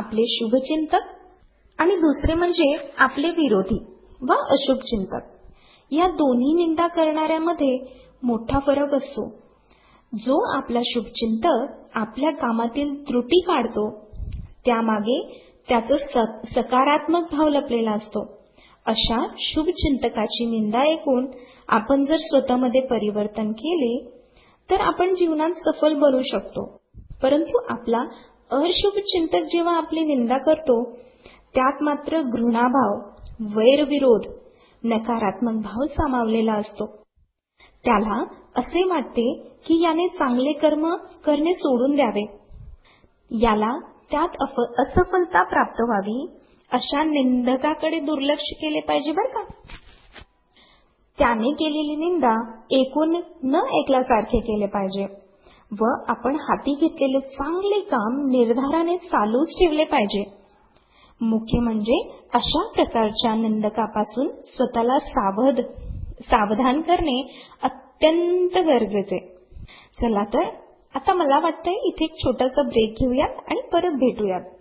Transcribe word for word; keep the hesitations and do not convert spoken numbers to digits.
आपले शुभचिंतक आणि दुसरे म्हणजे आपले विरोधी व अशुभचिंतक. या दोन्ही निंदा करणाऱ्यामध्ये मोठा फरक असतो. जो आपला शुभचिंतक आपल्या कामातील त्रुटी काढतो त्यामागे त्याचा सकारात्मक भाव लपलेला असतो. अशा शुभचिंतकाची निंदा ऐकून आपण जर स्वतःमध्ये परिवर्तन केले तर आपण जीवनात सफल बनू शकतो. परंतु आपला अशुभचिंतक जेव्हा आपली निंदा करतो त्यात मात्र घृणाभाव, वैरविरोध, नकारात्मक भाव सामावलेला असतो. त्याला असे वाटते की याने चांगले कर्म करणे सोडून द्यावे. याला त्यात असफलता प्राप्त व्हावी अशा निंदकाकडे दुर्लक्ष केले पाहिजे बरं का. त्याने केलेली निंदा ऐकून न ऐकल्यासारखे केले पाहिजे व आपण हाती घेतलेले चांगले काम निर्धाराने चालूच ठेवले पाहिजे. मुख्य म्हणजे अशा प्रकारच्या निंदकापासून स्वतःला सावध सावधान करणे अत्यंत गरजेचे. चला तर आता मला वाटतंय इथे एक छोटासा ब्रेक घेऊयात आणि परत भेटूयात.